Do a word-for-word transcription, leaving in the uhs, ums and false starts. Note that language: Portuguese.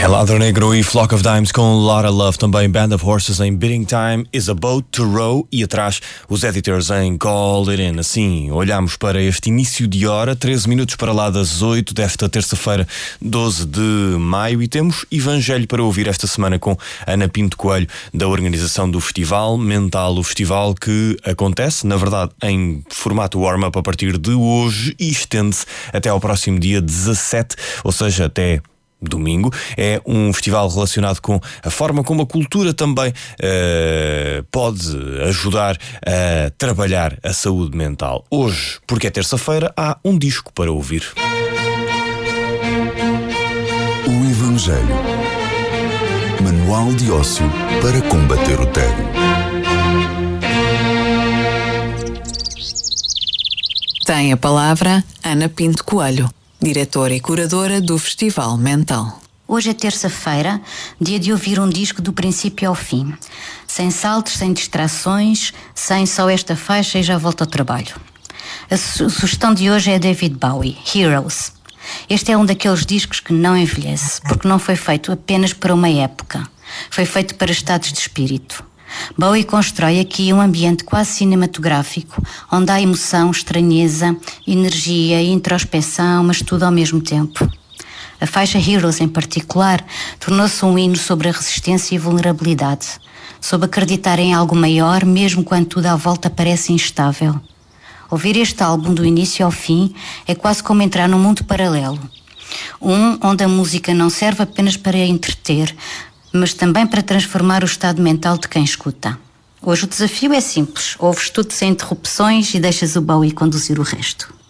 Ladro Negro e Flock of Dimes com Lotta Love, também Band of Horses em Bidding Time is a Boat to Row e atrás os Editors em Call It In. Assim, olhamos para este início de hora, treze minutos para lá das oito desta terça-feira, doze de maio, e temos Evangelho para ouvir esta semana com Ana Pinto Coelho, da organização do Festival Mental, o festival que acontece, na verdade, em formato warm-up a partir de hoje e estende-se até ao próximo dia dezassete, ou seja, até domingo. É um festival relacionado com a forma como a cultura também uh, pode ajudar a trabalhar a saúde mental. Hoje, porque é terça-feira, há um disco para ouvir. O Evangelho. Manual de ócio para combater o tédio. Tem a palavra Ana Pinto Coelho, diretora e curadora do Festival Mental. Hoje é terça-feira, dia de ouvir um disco do princípio ao fim. Sem saltos, sem distrações, sem só esta faixa e já volto ao trabalho. A su- sugestão de hoje é David Bowie, Heroes. Este é um daqueles discos que não envelhece, porque não foi feito apenas para uma época. Foi feito para estados de espírito. Bowie constrói aqui um ambiente quase cinematográfico, onde há emoção, estranheza, energia e introspeção, mas tudo ao mesmo tempo. A faixa Heroes, em particular, tornou-se um hino sobre a resistência e vulnerabilidade, sobre acreditar em algo maior, mesmo quando tudo à volta parece instável. Ouvir este álbum do início ao fim é quase como entrar num mundo paralelo. Um onde a música não serve apenas para entreter, mas também para transformar o estado mental de quem escuta. Hoje o desafio é simples. Ouves tudo sem interrupções e deixas o Bowie conduzir o resto.